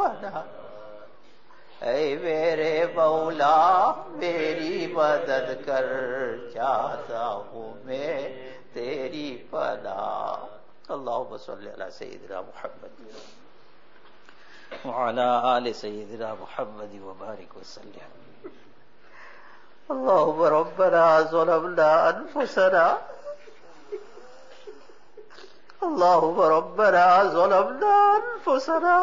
पनाह। ऐ मेरे मौला मेरी मदद कर, चाहता हूँ मैं तेरी पनाह। अल्लाहुम्मा सल्ली अला सय्यिदिना मुहम्मद व अला आलि सय्यिदिना मुहम्मद व बारिक व सल्लिम। अल्लाहुम्मा रब्बना ज़लमना अनफुसना, अल्लाहुम्मा रब्बना ज़लमना अनफुसना,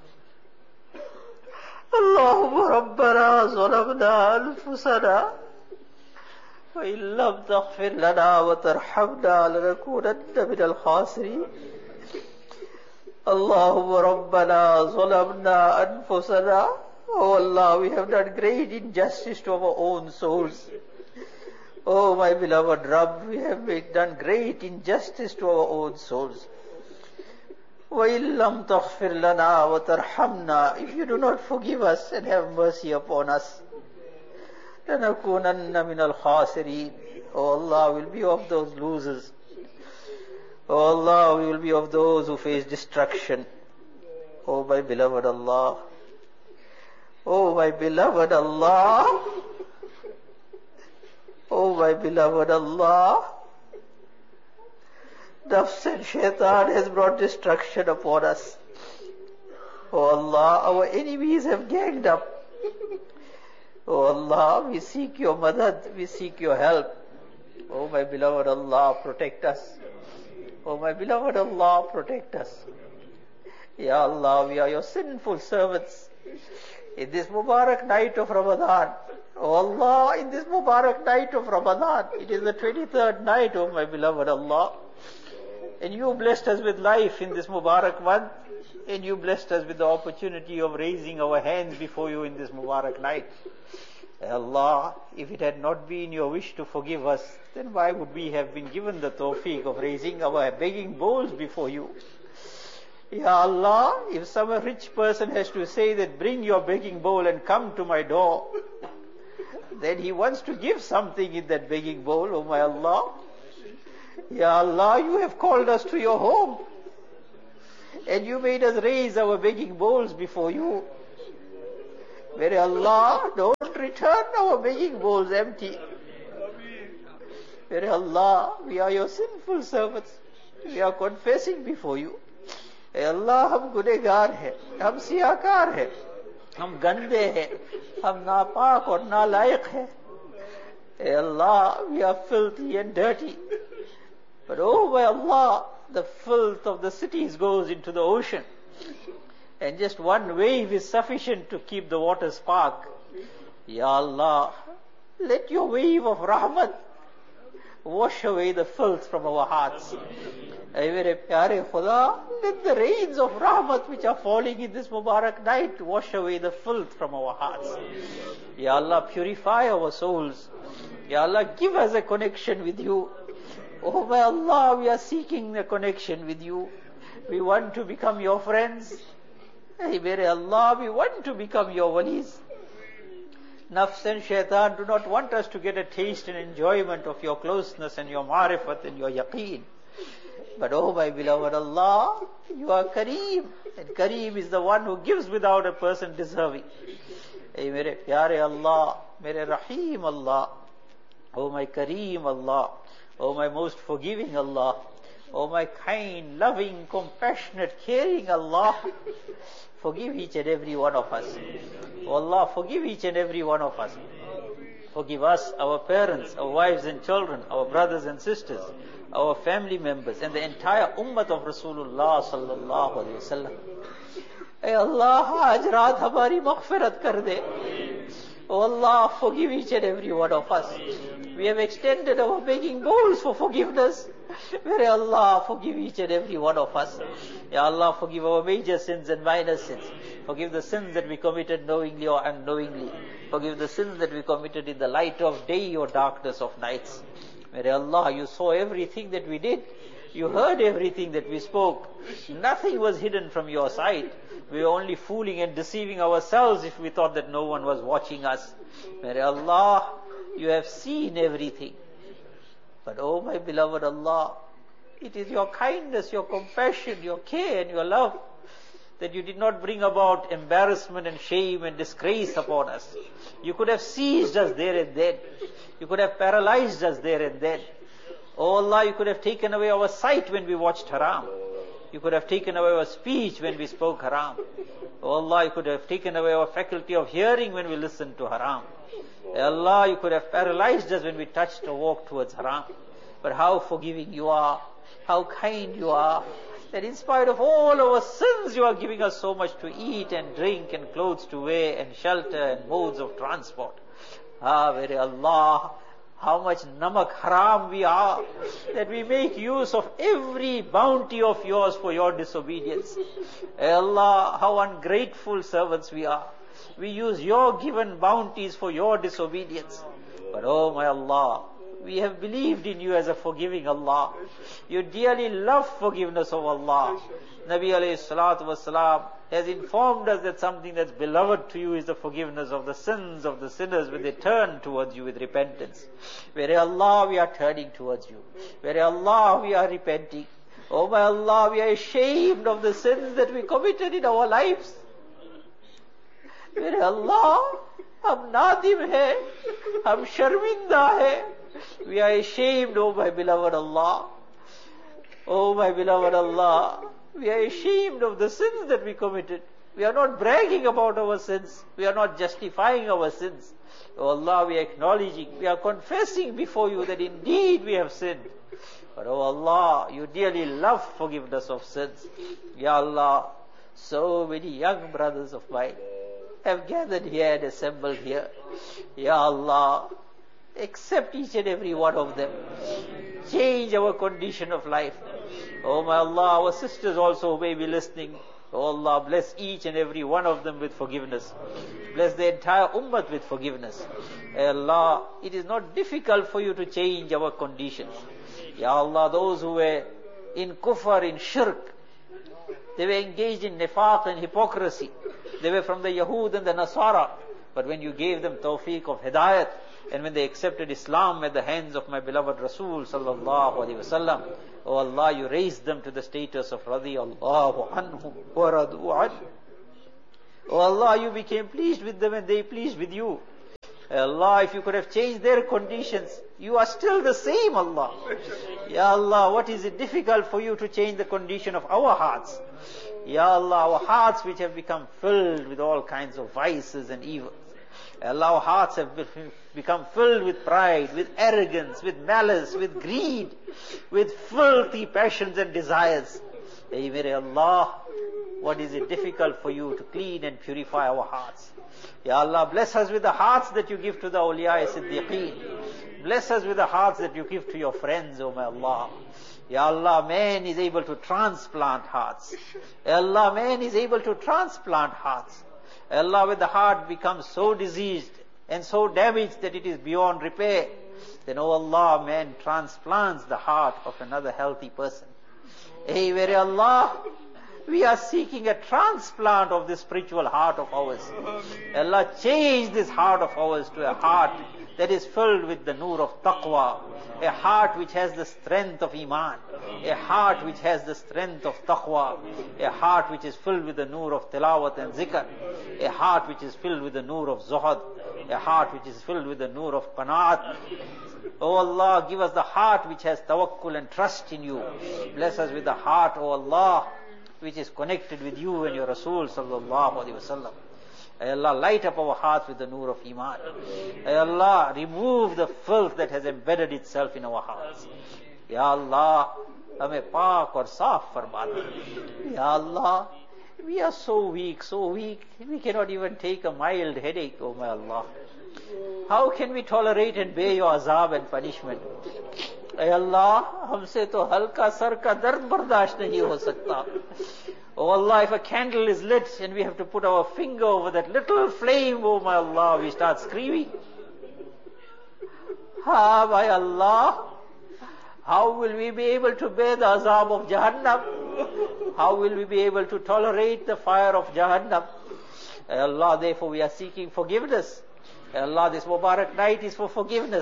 अल्लाहुम्मा रब्बना ज़लमना अनफुसना व इन लम तग़फिर लना व तरहमना लनकूनन्ना मिनल ख़ासिरीन। Allahumma Rabbana zalamna anfusana. Oh Allah, we have done great injustice to our own souls. Oh my beloved Rabb, we have done great injustice to our own souls. وَإِن لَمْ تَغْفِرْ لَنَا وَتَرْحَمْنَا, if you do not forgive us and have mercy upon us, لَنَكُونَنَّ مِنَ الْخَاسِرِينَ. Oh Allah, we will be of those losers. Oh Allah, we will be of those who face destruction. Oh my beloved Allah. Oh my beloved Allah. Oh my beloved Allah. Nafs and shaitan has brought destruction upon us. Oh Allah, our enemies have ganged up. Oh Allah, we seek your madad, we seek your help. Oh my beloved Allah, protect us. Oh my beloved Allah, protect us. Ya Allah, we are your sinful servants. In this Mubarak night of Ramadan, oh Allah, in this Mubarak night of Ramadan, it is the 23rd night, oh my beloved Allah. And you blessed us with life in this Mubarak month, and you blessed us with the opportunity of raising our hands before you in this Mubarak night. Allah, if it had not been your wish to forgive us, then why would we have been given the tawfiq of raising our begging bowls before you? Ya Allah, if some rich person has to say that bring your begging bowl and come to my door, then he wants to give something in that begging bowl, oh my Allah. Ya Allah, you have called us to your home, and you made us raise our begging bowls before you. May Allah don't return our begging bowls empty. May Allah, we are your sinful servants. We are confessing before you. Hey Allah, हम गुनहगार हैं, हम सियाकार हैं, हम गंदे हैं, हम नापाक और नालायक हैं. Hey Allah, we are filthy and dirty. But oh my Allah, the filth of the cities goes into the ocean. And just one wave is sufficient to keep the water spark. Ya Allah, let your wave of rahmat wash away the filth from our hearts. Ay mere pyare Khuda, let the rains of rahmat which are falling in this Mubarak night wash away the filth from our hearts. Ya Allah, purify our souls. Ya Allah, give us a connection with you. Oh my Allah, we are seeking a connection with you. We want to become your friends. Hey, Mere Allah, we want to become your walis. Nafs and shaitan do not want us to get a taste and enjoyment of your closeness and your ma'rifat and your yaqeen. But oh my beloved Allah, you are Kareem, and Kareem is the one who gives without a person deserving. Hey, Mere Pyare Allah, Mere Rahim Allah, oh my Kareem Allah, oh my most forgiving Allah, oh my kind, loving, compassionate, caring Allah, forgive each and every one of us. Oh Allah, forgive each and every one of us. Forgive us, our parents, our wives and children, our brothers and sisters, our family members, and the entire ummah of Rasulullah sallallahu alaihi wasallam. Hey Allah, aaj raat hamari maghfirat kar de. Oh Allah, forgive each and every one of us. We have extended our begging bowls for forgiveness. May Allah forgive each and every one of us. Ya Allah, forgive our major sins and minor sins. Forgive the sins that we committed knowingly or unknowingly. Forgive the sins that we committed in the light of day or darkness of nights. May Allah, you saw everything that we did. You heard everything that we spoke. Nothing was hidden from your sight. We were only fooling and deceiving ourselves if we thought that no one was watching us. May Allah, you have seen everything. But oh my beloved Allah, it is your kindness, your compassion, your care and your love that you did not bring about embarrassment and shame and disgrace upon us. You could have seized us there and then. You could have paralyzed us there and then. Oh Allah, you could have taken away our sight when we watched haram. You could have taken away our speech when we spoke haram. Oh Allah, you could have taken away our faculty of hearing when we listened to haram. Oh Allah, you could have paralyzed us when we touched or walked towards haram. But how forgiving you are, how kind you are, that in spite of all our sins, you are giving us so much to eat and drink and clothes to wear and shelter and modes of transport. Very Allah, how much namak haram we are, that we make use of every bounty of yours for your disobedience. Allah, how ungrateful servants we are. We use your given bounties for your disobedience. But oh my Allah, we have believed in you as a forgiving Allah. You dearly love forgiveness of Allah. Nabi alayhi salatu wasalam has informed us that something that's beloved to you is the forgiveness of the sins of the sinners when they turn towards you with repentance. Where Allah, we are turning towards you. Where Allah, we are repenting. Oh my Allah, we are ashamed of the sins that we committed in our lives. Where Allah, hum nadim hai, hum sharminda hai. We are ashamed, oh my beloved Allah. Oh my beloved Allah. We are ashamed of the sins that we committed. We are not bragging about our sins. We are not justifying our sins. Oh Allah, we are acknowledging, we are confessing before you that indeed we have sinned. But oh Allah, you dearly love forgiveness of sins. Ya Allah, so many young brothers of mine have gathered here and assembled here. Ya Allah, accept each and every one of them. Change our condition of life. Oh my Allah, our sisters also may be listening. Oh Allah, bless each and every one of them with forgiveness. Bless the entire ummah with forgiveness. Allah, it is not difficult for you to change our conditions. Ya Allah, those who were in kufr, in shirk, they were engaged in nifaq and hypocrisy. They were from the Yahud and the Nasara. But when you gave them tawfiq of hidayat, and when they accepted Islam at the hands of my beloved Rasul sallallahu alaihi wasallam, oh Allah, you raised them to the status of radiyallahu anhum wa radu anhu. Oh Allah, you became pleased with them and they pleased with you. Allah, if you could have changed their conditions, you are still the same, Allah. Ya Allah, what is it difficult for you to change the condition of our hearts? Ya Allah, our hearts which have become filled with all kinds of vices and evils. Allah, our hearts have become filled with pride, with arrogance, with malice, with greed, with filthy passions and desires. Hey, mere Allah, what is it difficult for you to clean and purify our hearts? Ya Allah, bless us with the hearts that you give to the awliya siddiqeen. Bless us with the hearts that you give to your friends, O my Allah. Ya Allah, man is able to transplant hearts. Ya Allah, man is able to transplant hearts. Allah, when the heart becomes so diseased and so damaged that it is beyond repair, then, oh Allah, man transplants the heart of another healthy person. Hey, where Allah, we are seeking a transplant of this spiritual heart of ours. Allah, change this heart of ours to a heart that is filled with the nur of taqwa, a heart which has the strength of iman, a heart which has the strength of taqwa, a heart which is filled with the nur of tilawat and zikr, a heart which is filled with the nur of zuhad, a heart which is filled with the nur of qanaat. Oh Allah, give us the heart which has tawakkul and trust in you. Bless us with the heart, oh Allah, which is connected with you and your Rasul sallallahu alaihi wasallam. Ay Allah, light up our hearts with the nur of iman. Ay Allah, remove the filth that has embedded itself in our hearts. Ya Allah, hame paak aur saaf farma de. Ya Allah, we are so weak, we cannot even take a mild headache, oh my Allah. How can we tolerate and bear your azab and punishment? Ay Allah, humse to halka sar ka dard bardasht nahi ho sakta. Oh Allah, if a candle is lit and we have to put our finger over that little flame, oh my Allah, we start screaming. My Allah, how will we be able to bear the azab of Jahannam? How will we be able to tolerate the fire of Jahannam? Allah, therefore we are seeking forgiveness. Allah, this Mubarak night is for forgiveness.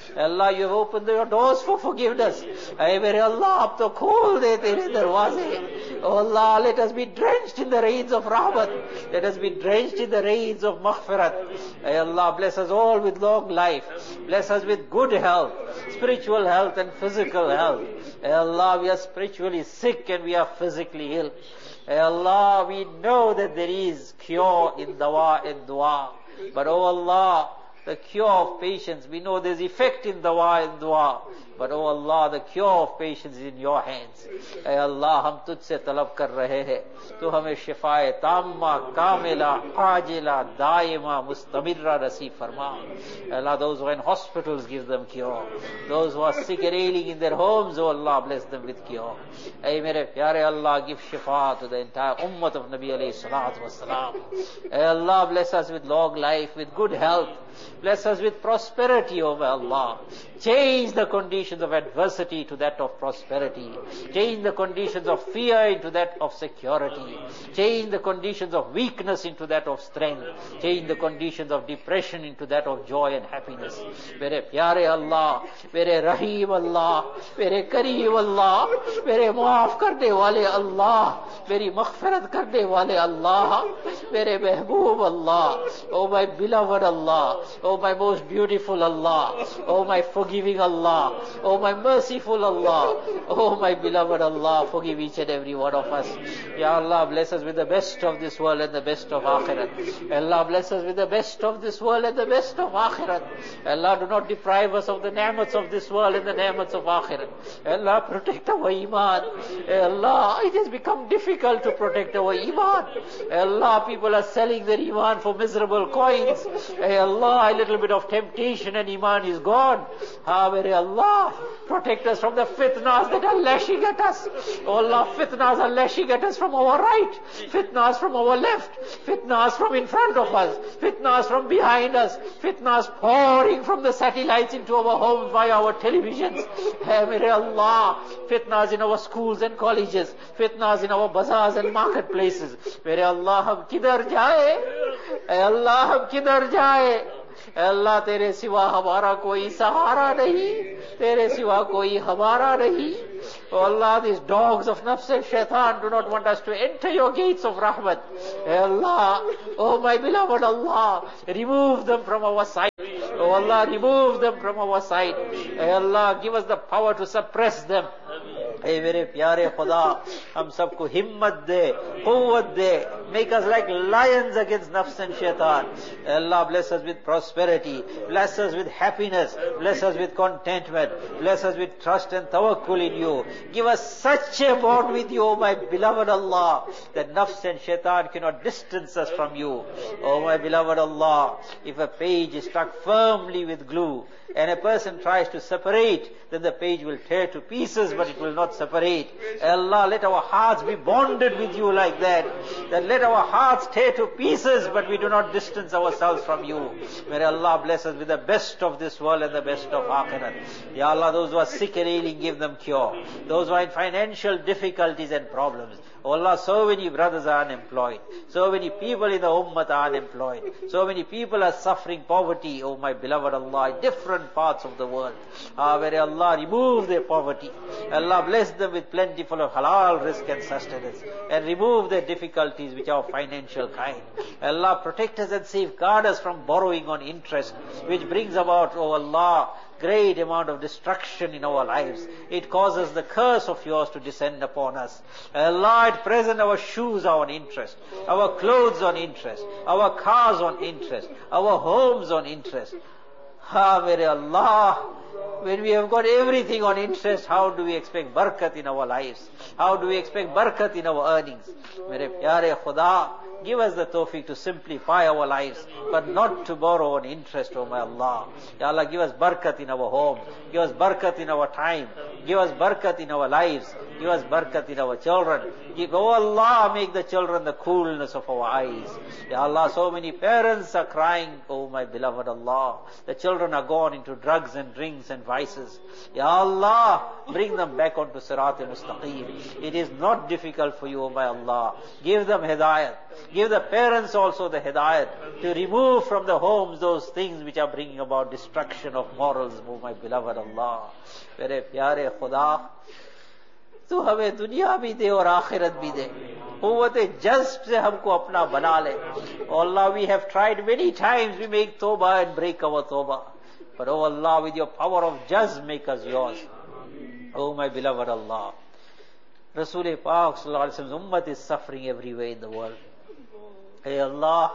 Allah, you have opened your doors for forgiveness. Ay mere Allah, ab to khol de tere darwaze. Oh Allah, let us be drenched in the rains of rahmat. Let us be drenched in the rains of maghfirat. Ay Allah, bless us all with long life. Bless us with good health, spiritual health and physical health. Ay Allah, we are spiritually sick and we are physically ill. Ay Allah, we know that there is cure in dawa and dua. But oh Allah, the cure of patience, we know there's effect in dawa and dua. But oh Allah, the cure of patience is in your hands. Ay Allah, hum tujhse talab kar rahe hai. Tu hame shifaye tamma, kamila, ajila, daima, mustamirra nasib farma. Allah, those who are in hospitals, give them cure. Those who are sick and ailing in their homes, oh Allah, bless them with cure. Ay mere pyare Allah, give shifa to the entire ummah of Nabi alayhi salatu wasalam. Ay Allah, bless us with long life, with good health. Bless us with prosperity, O my Allah. Change the conditions of adversity to that of prosperity. Change the conditions of fear into that of security. Change the conditions of weakness into that of strength. Change the conditions of depression into that of joy and happiness. Mere pyare Allah, mere Rahim Allah, mere Kareem Allah, mere maaf karne wale Allah, meri maghfirat karne wale Allah, mere mehboob Allah, O my beloved Allah, O my most beautiful Allah, O my forgiving Allah, O my merciful Allah, O my beloved Allah, forgive each and every one of us. Ya Allah, bless us with the best of this world and the best of akhirat. Allah, bless us with the best of this world and the best of akhirat. Allah, do not deprive us of the ni'mats of this world and the ni'mats of akhirat. Allah, protect our iman. Allah, it has become difficult to protect our iman. Allah, people are selling their iman for miserable coins. Allah, a little bit of temptation and iman is gone. Mere Allah, protect us from the fitnas that are lashing at us. Oh Allah, fitnas are lashing at us from our right, fitnas from our left, fitnas from in front of us, fitnas from behind us, fitnas pouring from the satellites into our homes via our televisions. Mere Allah, fitnas in our schools and colleges, fitnas in our bazaars and marketplaces. Mere Allah, hum kidhar jaye? Allah, hum kidhar jaye? Allah, तेरे सिवा हमारा कोई सहारा नहीं, तेरे सिवा कोई हमारा नहीं. Oh Allah, these dogs of nafs and shaitan do not want us to enter your gates of rahmat. Allah, oh my beloved Allah, remove them from our sight. Oh Allah, remove them from our sight. Allah, give us the power to suppress them. Hey mere pyare Khuda, hum sabko himmat de, quwwat de, make us like lions against nafs and shaitan. Allah, bless us with prosperity, bless us with happiness, bless us with contentment, bless us with trust and tawakkul in you. Give us such a bond with you, O my beloved Allah, that nafs and shaitan cannot distance us from you. O my beloved Allah, if a page is stuck firmly with glue, and a person tries to separate, then the page will tear to pieces, but it will not separate. Allah, let our hearts be bonded with you like that. That let our hearts tear to pieces, but we do not distance ourselves from you. May Allah bless us with the best of this world and the best of akhirat. Ya Allah, those who are sick and ailing, give them cure. Those who are in financial difficulties and problems. Oh Allah, so many brothers are unemployed. So many people in the ummah are unemployed. So many people are suffering poverty, oh my beloved Allah, in different parts of the world. Where Allah, remove their poverty. Allah, bless them with plentiful of halal rizq and sustenance. And remove their difficulties which are of financial kind. Allah, protect us and safeguard us from borrowing on interest, which brings about, oh Allah, great amount of destruction in our lives. It causes the curse of yours to descend upon us. Allah, at present our shoes are on interest, our clothes on interest, our cars on interest, our homes on interest. Mere Allah, when we have got everything on interest, how do we expect barakat in our lives? How do we expect barakat in our earnings? Mere pyare Khuda, give us the tawfiq to simplify our lives, but not to borrow on interest, oh my Allah. Ya Allah, give us barakat in our home, give us barakat in our time, give us barakat in our lives, give us barakat in our children. Give, oh Allah, make the children the coolness of our eyes. Ya Allah, so many parents are crying, oh my beloved Allah. The children are gone into drugs and drinks and vices. Ya Allah, bring them back onto Sirat al-Mustaqim. It is not difficult for you, oh my Allah. Give them hidayat. Give the parents also the hidayat to remove from the homes those things which are bringing about destruction of morals. Oh my beloved Allah, मेरे प्यारे खुदा, तू हमें दुनिया भी दे और आखिरत भी दे. कुव्वत जज्ब से हमको अपना बना ले. Oh Allah, we have tried many times, we make tawbah and break our tawbah. But oh Allah, with your power of jazb, make us yours. Oh my beloved Allah, Rasul Pak Sallallahu Alaihi Wasallam's ummah is suffering everywhere in the world. Hey Allah,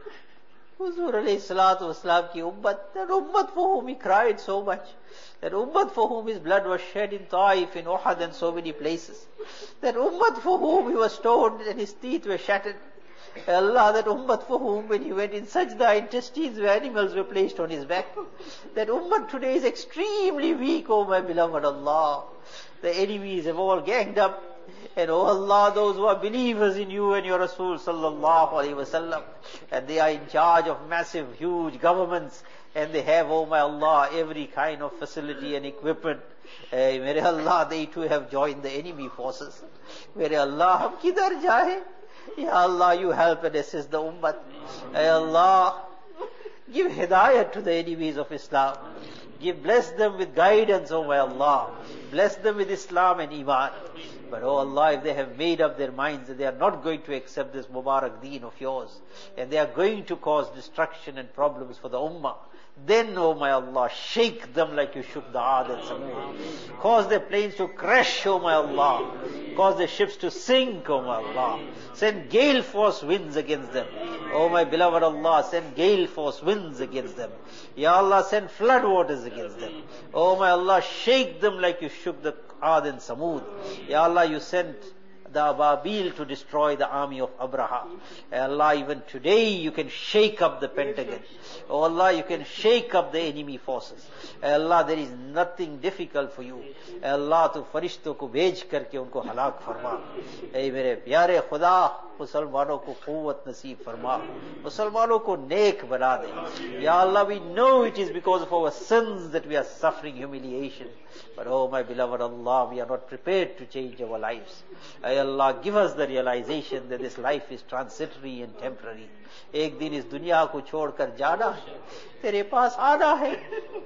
Huzur Alayhi Salatu Wasalam ki ummah, that ummah for whom he cried so much, that ummah for whom his blood was shed in Taif, in Uhud and so many places, that ummah for whom he was stoned and his teeth were shattered. Hey Allah, that ummah for whom when he went in sajda, intestines where animals were placed on his back. That ummah today is extremely weak, oh my beloved Allah. The enemies have all ganged up. And oh Allah, those who are believers in you and your Rasul Sallallahu Alaihi Wasallam, and they are in charge of massive, huge governments, and they have, oh my Allah, every kind of facility and equipment. Mere Allah, they too have joined the enemy forces. Mere Allah, hum kidhar jaye? Ya Allah, you help and assist the ummah. Ay Allah, give hidayat to the enemies of Islam. Bless them with guidance, oh my Allah. Bless them with Islam and Iman. But oh Allah, if they have made up their minds that they are not going to accept this Mubarak deen of yours, and they are going to cause destruction and problems for the Ummah, then, oh my Allah, shake them like you shook the Aad and Samud. Cause their planes to crash, oh my Allah. Cause their ships to sink, oh my Allah. Send gale force winds against them. Oh my beloved Allah, send gale force winds against them. Ya Allah, send flood waters against them. Oh my Allah, shake them like you shook the Aad and Samud. Ya Allah, you sent the Ababil to destroy the army of Abraha. Allah, even today you can shake up the Pentagon. Oh Allah, you can shake up the enemy forces. Allah, there is nothing difficult for you. Allah, tu farishto ko bhej karke unko halak farma. Hey mere pyare Khuda, Musalmanon ko quwwat naseeb farma. Musalmanon ko neek bana de. Ya Allah, we know it is because of our sins that we are suffering humiliation. But oh my beloved Allah, we are not prepared to change our lives. Ay Allah, give us the realization that this life is transitory and temporary. एक दिन इस दुनिया को छोड़कर जाना है, तेरे पास आना है.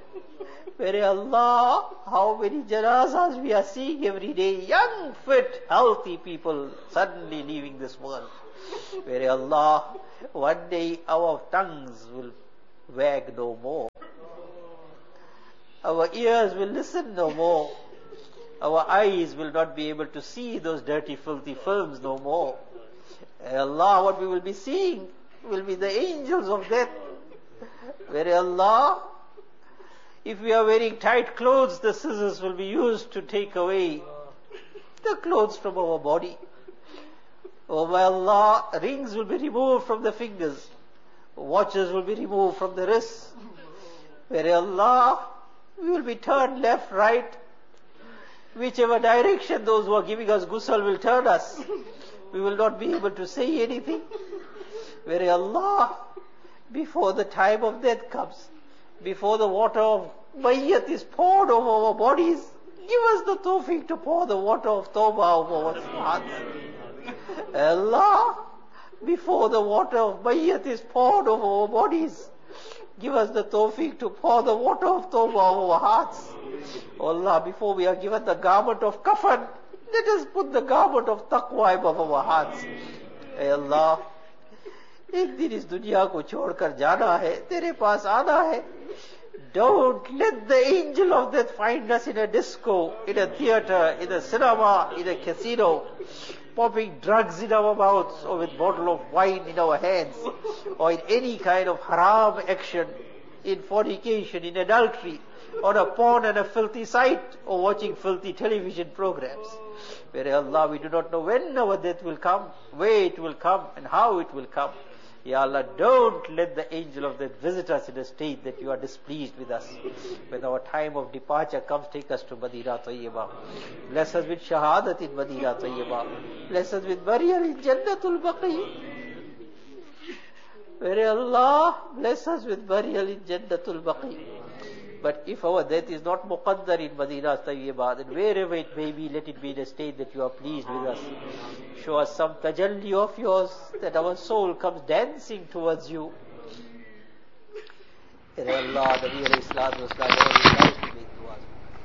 Mere Allah, how many janazas we are seeing every day, young, fit, healthy people suddenly leaving this world. Mere Allah, one day our tongues will wag no more. Our ears will listen no more. Our eyes will not be able to see those dirty, filthy films no more. Allah, what we will be seeing will be the angels of death. Where Allah, if we are wearing tight clothes, the scissors will be used to take away the clothes from our body. Oh my Allah, rings will be removed from the fingers. Watches will be removed from the wrists. Where Allah, we will be turned left, right. Whichever direction those who are giving us ghusl will turn us, we will not be able to say anything. Where Allah, before the time of death comes, before the water of mayyat is poured over our bodies, give us the tawfiq to pour the water of tawbah over our hearts. Allah, before the water of mayyat is poured over our bodies, give us the tawfiq to pour the water of tawbah over our hearts. Allah, before we are given the garment of kafan, let us put the garment of taqwa above our hearts. Hey Allah, एक दिन इस दुनिया को छोड़कर जाना है, तेरे पास आना है. Don't let the angel of death find us in a disco, in a theater, in a cinema, in a casino, popping drugs in our mouths, or with bottle of wine in our hands, or in any kind of haram action, in fornication, in adultery, on a porn and a filthy site, or watching filthy television programs. Where Allah, we do not know when our death will come, where it will come, and how it will come. Ya Allah, don't let the angel of death visit us in a state that you are displeased with us. When our time of departure comes, take us to Madinah Tayyibah. Bless us with shahadat in Madinah Tayyibah. Bless us with burial in Jannatul Baqi. Where Allah, bless us with burial in Jannatul Baqi. But if our death is not muqaddar in Madinah Tayyibah, then wherever it may be, let it be in a state that you are pleased with us. Show us some tajalli of yours, that our soul comes dancing towards you. Ya Allah, the Nabi alayhi salatu wasalam always likes to make du'as.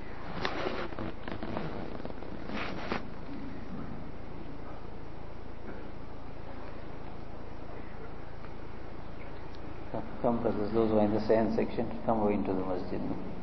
Come brothers, those who are in the sand section, come over into the masjid.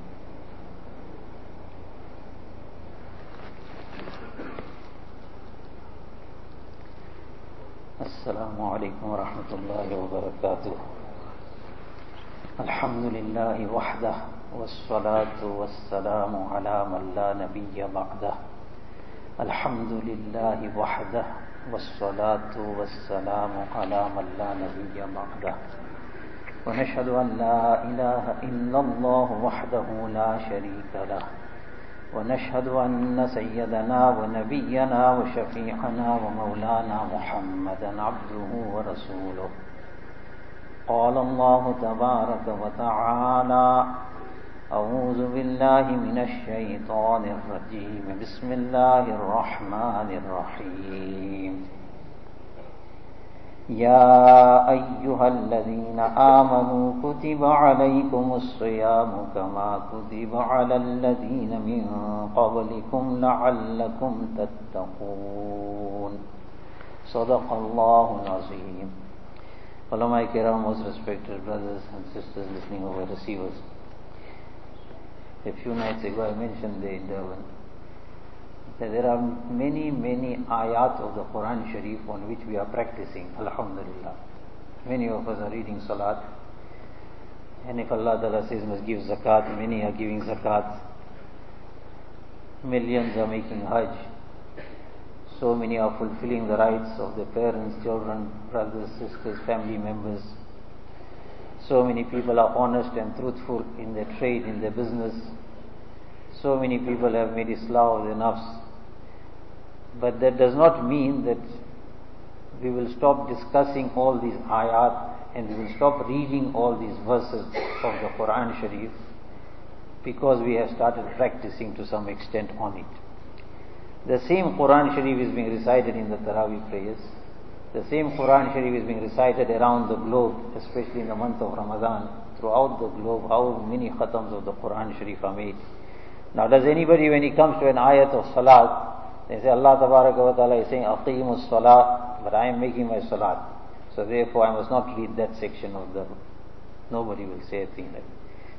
Assalamu alaikum wa rahmatullahi wa barakatuh. Alhamdulillahi wahdah, wassalatu wassalamu ala man la nabiyya ba'dah. Alhamdulillahi wahdah, wassalatu wassalamu ala man la nabiyya ba'dah. ونشهد أن لا إله إلا الله وحده لا شريك له ونشهد أن سيدنا ونبينا وشفيعنا ومولانا محمدا عبده ورسوله قال الله تبارك وتعالى أعوذ بالله من الشيطان الرجيم بسم الله الرحمن الرحيم يا أيها الذين آمنوا كتب عليكم الصيام كما كتب على الذين من قبلكم لعلكم تتقون صدق الله العظيم. Ulama Kiram, most respected brothers and sisters listening over receivers, a few nights ago I mentioned in Durban that there are many ayat of the Quran Sharif on which we are practicing, alhamdulillah. Many of us are reading salat, and if Allah Ta'ala says must give zakat, many are giving zakat. Millions are making hajj. So many are fulfilling the rights of their parents, children, brothers, sisters, family members. So many people are honest and truthful in their trade, in their business. So many people have made islah of their nafs. But that does not mean that we will stop discussing all these ayat and we will stop reading all these verses of the Quran Sharif because we have started practicing to some extent on it. The same Quran Sharif is being recited in the Taraweeh prayers. The same Quran Sharif is being recited around the globe, especially in the month of Ramadan. Throughout the globe, how many khatams of the Quran Sharif are made. Now does anybody, when he comes to an ayat of salat, they say Allah Tabaraka wa Ta'ala is saying Aqimus Salat, but I am making my salat, so therefore I must not read that section of the. Nobody will say a thing like that.